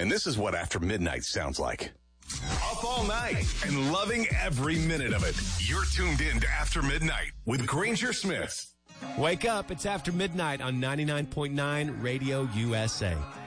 And this is what After Midnight sounds like. Up all night and loving every minute of it. You're tuned in to After Midnight with Granger Smith. Wake up. It's After Midnight on 99.9 Radio USA.